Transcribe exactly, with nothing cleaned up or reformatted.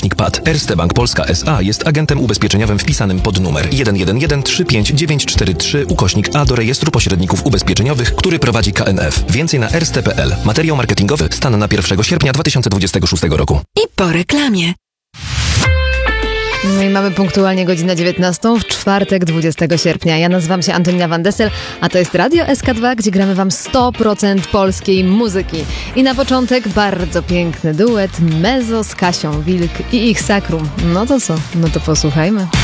ukośnik P A D. Erste Bank Polska S A jest agentem ubezpieczeniowym wpisanym pod numer jeden jeden jeden trzy pięć dziewięć cztery trzy ukośnik A do rejestru pośredników ubezpieczeniowych, który prowadzi K N F. Więcej na erste kropka p l. Materiał marketingowy stan na pierwszego sierpnia dwa tysiące dwudziestego szóstego roku. I po reklamie. No i mamy punktualnie godzinę dziewiętnastą w czwartek dwudziestego sierpnia. Ja nazywam się Antonina Van Dessel, a to jest Radio S K dwa, gdzie gramy wam sto procent polskiej muzyki. I na początek bardzo piękny duet Mezzo z Kasią Wilk i ich Sakrum. No to co? No to posłuchajmy.